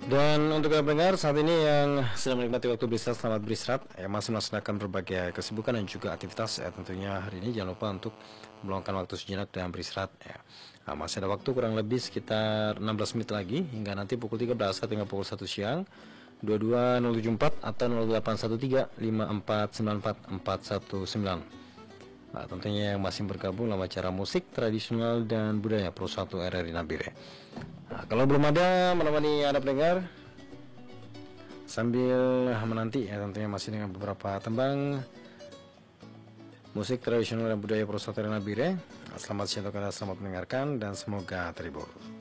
Dan untuk pendengar saat ini yang sedang menikmati waktu beristirahat, selamat beristirahat ya, masih melaksanakan berbagai kesibukan dan juga aktivitas ya. Tentunya hari ini jangan lupa untuk meluangkan waktu sejenak dan beristirahat ya. Nah, masih ada waktu kurang lebih sekitar 16 menit lagi hingga nanti pukul 13 hingga pukul 1 siang. 22074 atau 081354944119. Nah, tentunya yang masih bergabung dalam acara musik tradisional dan budaya Pro 1 RRI Nabire. Nah, kalau belum ada menemani Anda pendengar sambil menanti ya, tentunya masih dengan beberapa tembang musik tradisional dan budaya Pro 1 RRI Nabire. Selamat siang untuk Anda, selamat mendengarkan dan semoga terhibur.